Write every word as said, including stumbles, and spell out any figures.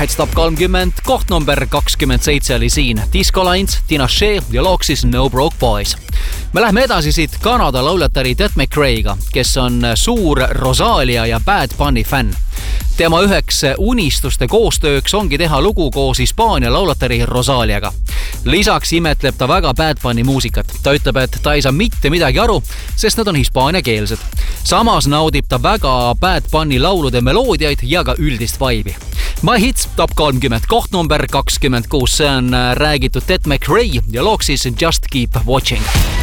Hits Top kolmkümmend, koht number kakskümmend seitse oli siin Disco Lines, Tina Shea ja loog siis No Broke Boys. Me lähme edasi siit Kanada lauljatari Ted McRae'ga, kes on suur Rosalia ja Bad Bunny fänn. Tema üheks unistuste koostööks ongi teha lugu koos Hispaania lauljatari Rosaliaga. Lisaks imetleb ta väga Bad Bunny muusikat. Ta ütleb, et ta ei saa mitte midagi aru, sest nad on hispaaniakeelsed. Samas naudib ta väga Bad Bunny laulude meloodiaid ja ka üldist vaibi. My Hits Top kolmkümmend, koht number kakskümmend kuus, see on räägitud Ted McRae ja loog siis Just Keep Watching.